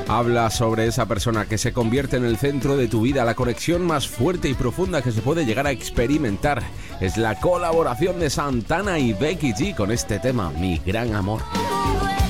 Habla sobre esa persona que se convierte en el centro de tu vida, la conexión más fuerte y profunda que se puede llegar a experimentar. Es la colaboración de Santana y Becky G con este tema, Mi Gran Amor.